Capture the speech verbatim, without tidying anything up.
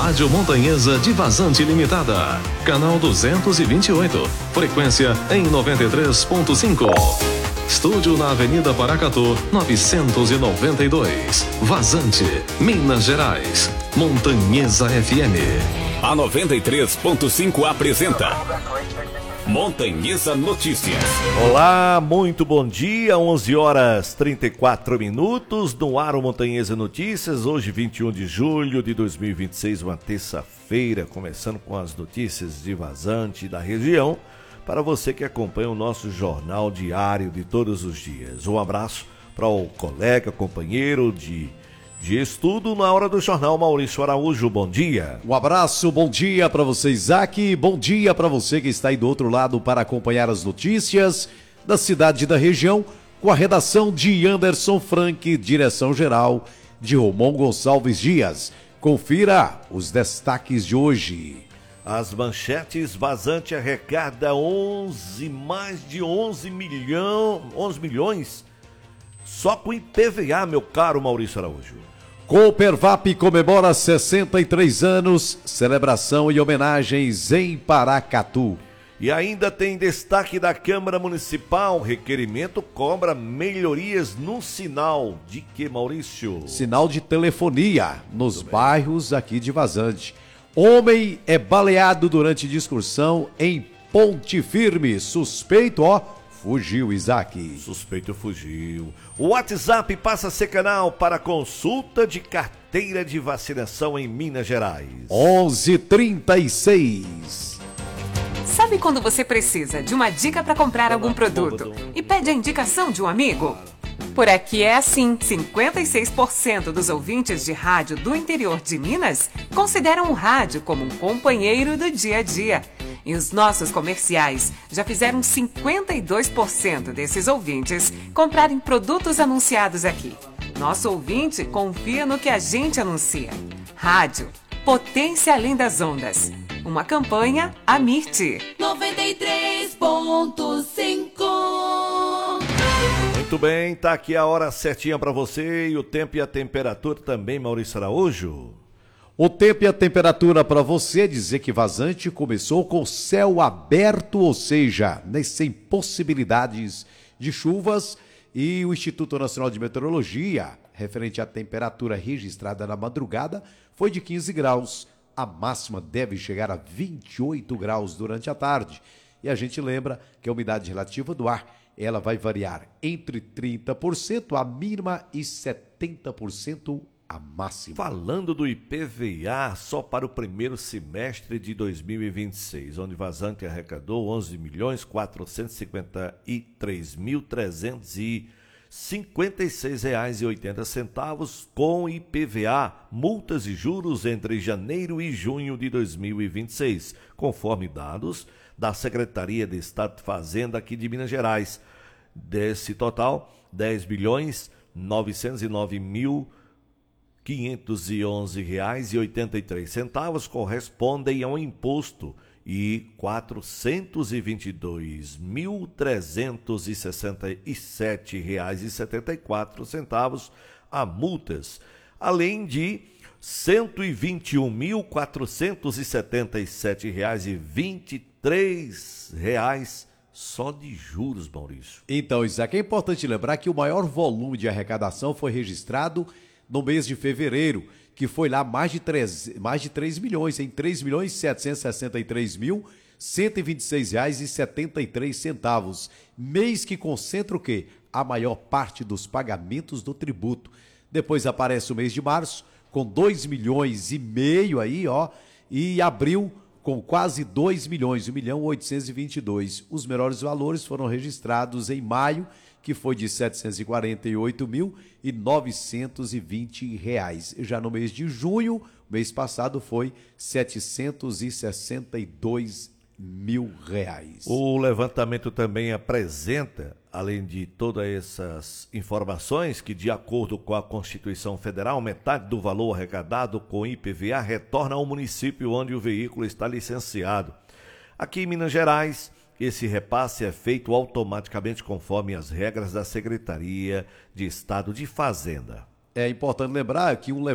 Rádio Montanhesa de Vazante Limitada. Canal duzentos e vinte e oito. Frequência em noventa e três ponto cinco. Estúdio na Avenida Paracatu, novecentos e noventa e dois. Vazante, Minas Gerais. Montanhesa F M. A noventa e três ponto cinco apresenta Montanhesa Notícias. Olá, muito bom dia, onze horas e trinta e quatro minutos, no ar o Montanhesa Notícias, hoje vinte e um de julho de dois mil e vinte e seis, uma terça-feira, começando com as notícias de Vazante da região, para você que acompanha o nosso jornal diário de todos os dias. Um abraço para o colega, companheiro de... de estudo na hora do jornal, Maurício Araújo, bom dia. Um abraço, bom dia para você, Isaac, bom dia para você que está aí do outro lado para acompanhar as notícias da cidade e da região, com a redação de Anderson Frank, direção geral de Romão Gonçalves Dias. Confira os destaques de hoje. As manchetes: Vazante arrecada onze, mais de onze milhão, onze milhões só com I P V A, meu caro Maurício Araújo. Coopervap comemora sessenta e três anos, celebração e homenagens em Paracatu. E ainda tem destaque da Câmara Municipal, requerimento cobra melhorias no sinal de que, Maurício? Sinal de telefonia nos bairros aqui de Vazante. Homem é baleado durante discussão em Ponte Firme, suspeito, ó, fugiu, Isaac. Suspeito fugiu. O WhatsApp passa a ser canal para consulta de carteira de vacinação em Minas Gerais. onze e trinta e seis. Sabe quando você precisa de uma dica para comprar algum produto e pede a indicação de um amigo? Por aqui é assim, cinquenta e seis por cento dos ouvintes de rádio do interior de Minas consideram o rádio como um companheiro do dia a dia. E os nossos comerciais já fizeram cinquenta e dois por cento desses ouvintes comprarem produtos anunciados aqui. Nosso ouvinte confia no que a gente anuncia. Rádio, potência além das ondas. Uma campanha Amirte. noventa e três ponto cinco. Muito bem, tá aqui a hora certinha para você e o tempo e a temperatura também, Maurício Araújo. O tempo e a temperatura para você dizer que Vazante começou com céu aberto, ou seja, sem possibilidades de chuvas, e o Instituto Nacional de Meteorologia, referente à temperatura registrada na madrugada, foi de quinze graus. A máxima deve chegar a vinte e oito graus durante a tarde. E a gente lembra que a umidade relativa do ar, ela vai variar entre trinta por cento a mínima e setenta por cento a máxima. Falando do I P V A só para o primeiro semestre de dois mil e vinte e seis, onde Vazante arrecadou onze milhões quatrocentos e cinquenta e três mil trezentos e cinquenta e seis reais e oitenta centavos com I P V A, multas e juros entre janeiro e junho de dois mil e vinte e seis, conforme dados da Secretaria de Estado de Fazenda aqui de Minas Gerais. Desse total, dez bilhões novecentos e nove mil quinhentos e onze reais e oitenta e três centavos correspondem ao imposto e quatrocentos e vinte e dois mil trezentos e sessenta e sete reais e setenta e quatro centavos a multas, além de cento e vinte e um mil quatrocentos e setenta e sete reais e vinte e três centavos só de juros, Maurício. Então, Isaac, é importante lembrar que o maior volume de arrecadação foi registrado no mês de fevereiro, que foi lá mais de três, mais de três milhões, em três milhões setecentos e sessenta e três mil cento e vinte e seis reais e setenta e três centavos. Mês que concentra o quê? A maior parte dos pagamentos do tributo. Depois aparece o mês de março, com dois milhões e meio aí, ó, e abril com quase dois milhões, um milhão oitocentos e vinte e dois. Os melhores valores foram registrados em maio, que foi de setecentos e quarenta e oito mil e novecentos e vinte reais. Já no mês de junho, mês passado, foi setecentos e sessenta e dois mil reais. O levantamento também apresenta, além de todas essas informações, que de acordo com a Constituição Federal, metade do valor arrecadado com I P V A retorna ao município onde o veículo está licenciado. Aqui em Minas Gerais, esse repasse é feito automaticamente conforme as regras da Secretaria de Estado de Fazenda. É importante lembrar que um